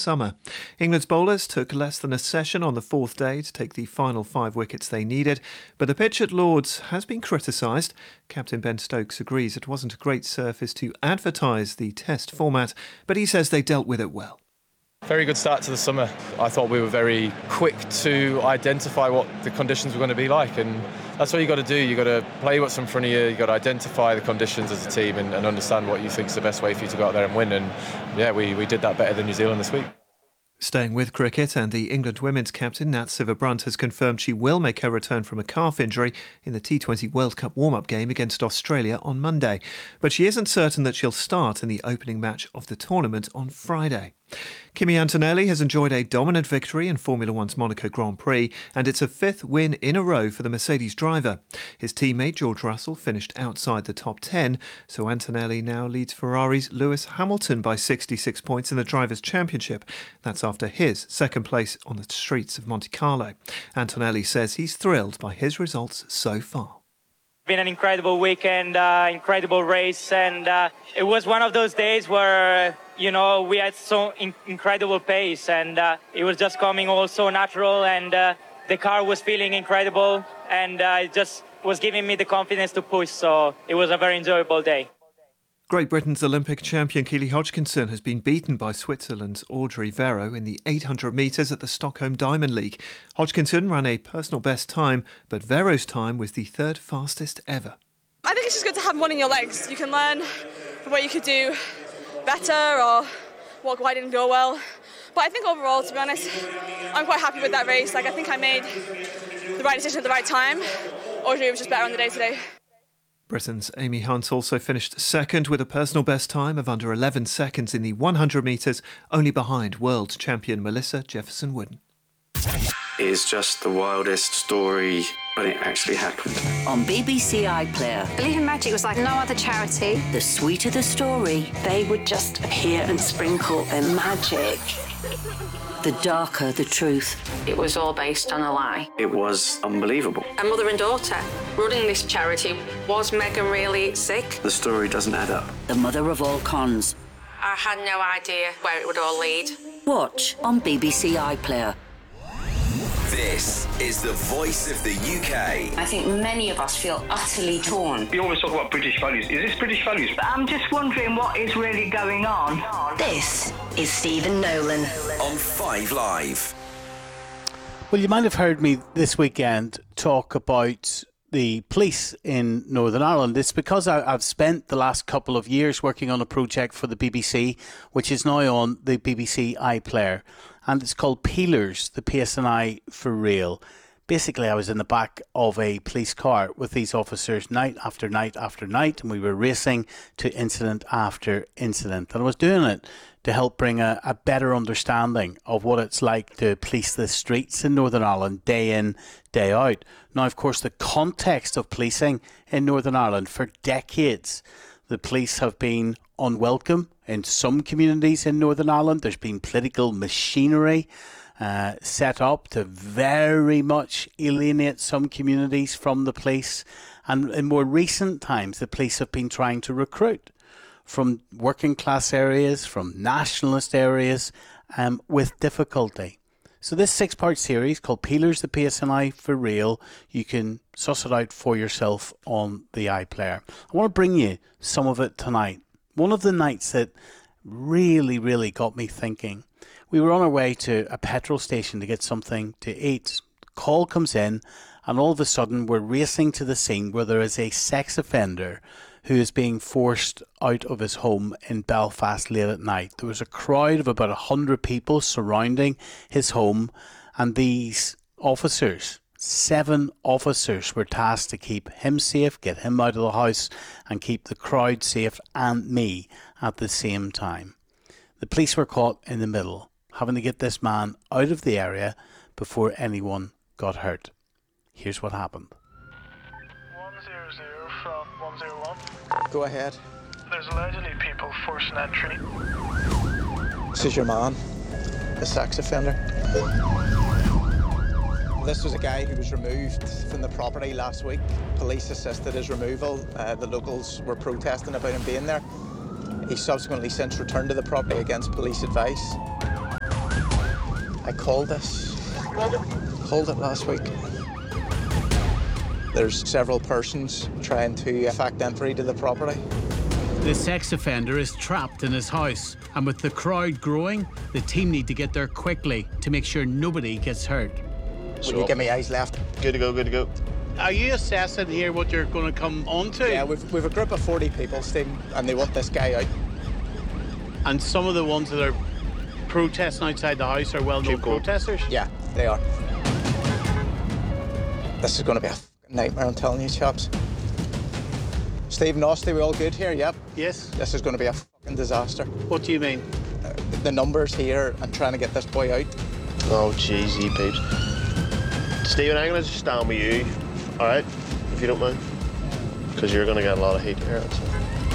summer. England's bowlers took less than a session on the fourth day to take the final 5 wickets they needed, but the pitch at Lord's has been criticised. Captain Ben Stokes agrees it wasn't a great surface to advertise the Test format, but he says they dealt with it well. Very good start to the summer. I thought we were very quick to identify what the conditions were going to be like, and that's what you got to do. You got to play what's in front of you. You got to identify the conditions as a team and understand what you think is the best way for you to go out there and win. And yeah, we did that better than New Zealand this week. Staying with cricket, and the England women's captain Nat Sciver-Brunt has confirmed she will make her return from a calf injury in the T20 World Cup warm-up game against Australia on Monday. But she isn't certain that she'll start in the opening match of the tournament on Friday. Kimi Antonelli has enjoyed a dominant victory in Formula One's Monaco Grand Prix, and it's a 5th win in a row for the Mercedes driver. His teammate George Russell finished outside the top 10, so Antonelli now leads Ferrari's Lewis Hamilton by 66 points in the Drivers' Championship. That's after his second place on the streets of Monte Carlo. Antonelli says he's thrilled by his results so far. Been an incredible weekend, incredible race, and it was one of those days where we had so incredible pace, and it was just coming all so natural, and the car was feeling incredible, and it just was giving me the confidence to push, so it was a very enjoyable day. Great Britain's Olympic champion Keely Hodgkinson has been beaten by Switzerland's Audrey Vero in the 800 metres at the Stockholm Diamond League. Hodgkinson ran a personal best time, but Vero's time was the 3rd fastest ever. I think it's just good to have one in your legs. You can learn what you could do better or why didn't go well. But I think overall, to be honest, I'm quite happy with that race. I think I made the right decision at the right time. Audrey was just better on the day today. Britain's Amy Hunt also finished second with a personal best time of under 11 seconds in the 100 metres, only behind world champion Melissa Jefferson-Wooden. It is just the wildest story when it actually happened. On BBC iPlayer. Believe in Magic was like no other charity. The sweeter the story, they would just appear and sprinkle in magic. the darker the truth. It was all based on a lie. It was unbelievable. A mother and daughter running this charity. Was Meghan really sick? The story doesn't add up. The mother of all cons. I had no idea where it would all lead. Watch on BBC iPlayer. This is the voice of the UK. I think many of us feel utterly torn. You always talk about British values. Is this British values? I'm just wondering what is really going on. This is Stephen Nolan. On 5 Live. Well, you might have heard me this weekend talk about the police in Northern Ireland. It's because I've spent the last couple of years working on a project for the BBC, which is now on the BBC iPlayer. And it's called Peelers, the PSNI for real. Basically, I was in the back of a police car with these officers night after night after night, and we were racing to incident after incident. And I was doing it to help bring a better understanding of what it's like to police the streets in Northern Ireland day in, day out. Now, of course, the context of policing in Northern Ireland for decades, the police have been unwelcome in some communities in Northern Ireland. There's been political machinery set up to very much alienate some communities from the police. And in more recent times, the police have been trying to recruit from working class areas, from nationalist areas, with difficulty. So this 6-part series called Peelers, the PSNI for real, you can suss it out for yourself on the iPlayer. I want to bring you some of it tonight. One of the nights that really, really got me thinking, we were on our way to a petrol station to get something to eat. Call comes in, and all of a sudden we're racing to the scene where there is a sex offender who is being forced out of his home in Belfast late at night. There was a crowd of about 100 people surrounding his home, and these officers, 7 officers, were tasked to keep him safe, get him out of the house, and keep the crowd safe and me at the same time. The police were caught in the middle, having to get this man out of the area before anyone got hurt. Here's what happened. 100 from 101. Go ahead. There's allegedly people forcing entry. This is your man, a sex offender. This was a guy who was removed from the property last week. Police assisted his removal. The locals were protesting about him being there. He subsequently since returned to the property against police advice. I called this. Called it last week. There's several persons trying to effect entry to the property. The sex offender is trapped in his house, and with the crowd growing, the team need to get there quickly to make sure nobody gets hurt. Will you give me eyes left? Good to go, good to go. Are you assessing here what you're going to come onto? Yeah, we've a group of 40 people, Stephen, and they want this guy out. And some of the ones that are protesting outside the house are well-known protesters? Yeah, they are. This is going to be a nightmare, I'm telling you, chaps. Stephen, Austin, we all good here? Yep. Yes. This is going to be a fucking disaster. What do you mean? The numbers here and trying to get this boy out. Oh, jeez, you peeps. Stephen, I'm going to just stand with you, all right, if you don't mind, because you're going to get a lot of heat here. So.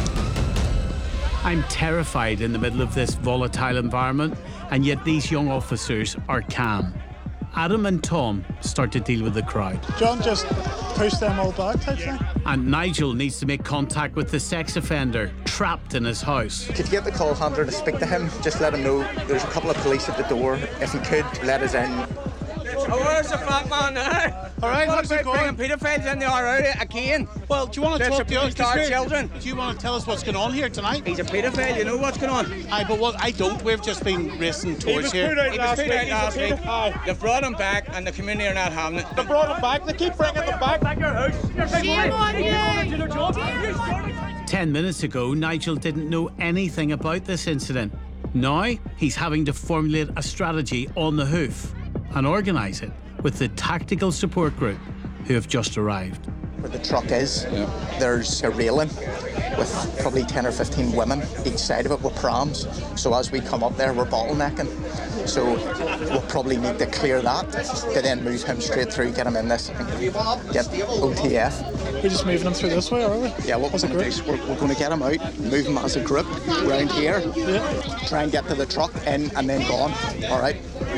I'm terrified in the middle of this volatile environment, and yet these young officers are calm. Adam and Tom start to deal with the crowd. John just pushed them all back type thing. And Nigel needs to make contact with the sex offender trapped in his house. Could you get the call handler to speak to him? Just let him know there's a couple of police at the door. If he could, let us in. Oh, where's the fat man now? All right, how's it going? Bringing paedophiles in the RO again. Well, do you want to talk to us? Children. Do you want to tell us what's going on here tonight? He's a paedophile, you know what's going on? Aye, but what I don't. We've just been racing towards here. He was put out last week. They've brought him back and the community are not having it. They brought him back. They keep bringing them back. Back your house. Shame on you. 10 minutes ago, Nigel didn't know anything about this incident. Now, he's having to formulate a strategy on the hoof and organise it with the tactical support group who have just arrived. Where the truck is, there's a railing with probably 10 or 15 women each side of it with prams. So as we come up there, we're bottlenecking. So we'll probably need to clear that to then move him straight through, get him in this, and get OTF. We're just moving him through this way, are we? Yeah, what we're going to do is we're going to get him out, move him as a group around here, try and get to the truck, in and then gone. All right?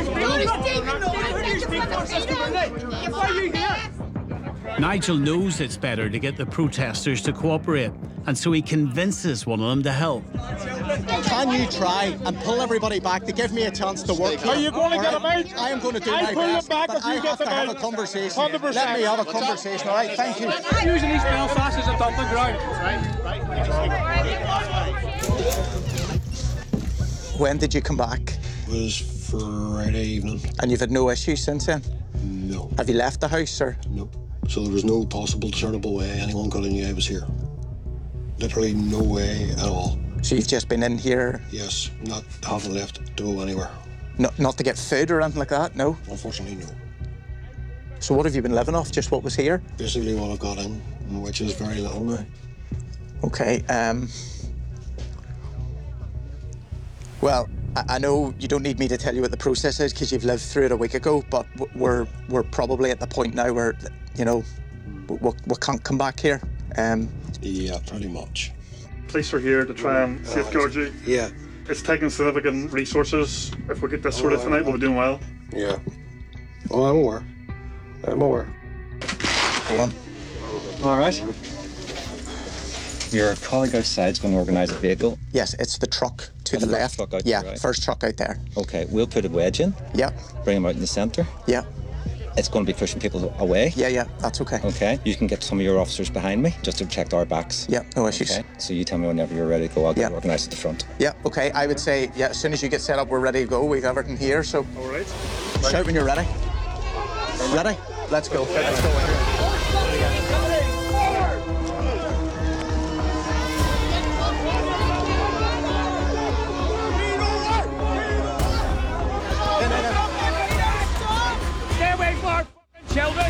Nigel knows it's better to get the protesters to cooperate, and so he convinces one of them to help. Can you try and pull everybody back to give me a chance to work here? Are you going to get him out? I am going to do my best, but I have to have a conversation. 100%. Let me have a conversation, all right? Thank you. Using East Belfast as a dumping ground. When did you come back? It was Friday evening. And you've had no issues since then? No. Have you left the house, or? No. So there was no possible discernible way anyone could have knew I was here. Literally no way at all. So you've just been in here? Yes, haven't left to go anywhere. Not to get food or anything like that, no? Unfortunately, no. So what have you been living off? Just what was here? Basically what I've got in, which is very little now. Okay, well, I know you don't need me to tell you what the process is because you've lived through it a week ago, but we're probably at the point now where, you know, we can't come back here. Yeah, pretty much. Police are here to try and safeguard you. Yeah. It's taking significant resources. If we get this sorted tonight, we'll be doing well. Yeah. Oh, I'm aware. I'm aware. Go on. All right. Your colleague outside is going to organise a vehicle. Yes, it's the truck to the left. First truck out there. Okay, we'll put a wedge in. Yep. Bring them out in the centre. Yep. It's going to be pushing people away. Yeah, that's okay. Okay, you can get some of your officers behind me just to protect our backs. Yeah, no issues. Okay, so you tell me whenever you're ready to go. I'll get organised at the front. Yeah, okay. I would say, as soon as you get set up, we're ready to go. We've everything here, so. All right. Shout when you're ready. Ready? Let's go. Let's go. Children.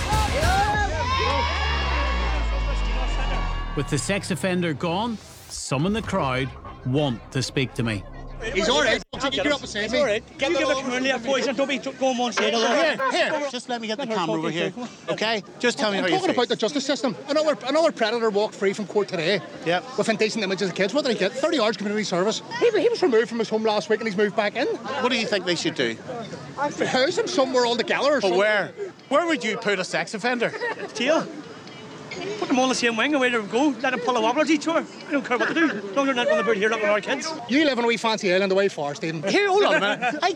With the sex offender gone, some in the crowd want to speak to me. He's all right. Get up and say me. All right. You give the community a voice and don't be going on stage alone. Here, just let me get the camera over here, okay? Just tell me how you talking feel. about the justice system. Another predator walked free from court today. Yeah. With indecent images of kids. What did he get? 30 hours community service. He was removed from his home last week and he's moved back in. What do you think they should do? House him somewhere altogether. But where? Where would you put a sex offender? Jail. Put them all in the same wing, away they go. Let them pull a wobblers each other. I don't care what to do. As long as they're not going to be here looking at our kids. You live in a wee fancy island away far, Stephen. Here, hold on a minute.